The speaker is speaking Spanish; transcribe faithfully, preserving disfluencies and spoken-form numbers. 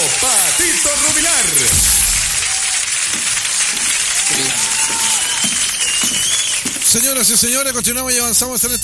Patito Rubilar. Señoras y señores, continuamos y avanzamos en esta